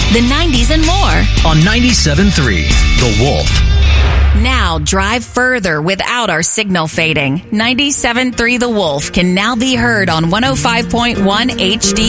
the 90s, and more. On 97.3, The Wolf. Now drive further without our signal fading. 97.3 The Wolf can now be heard on 105.1 HD.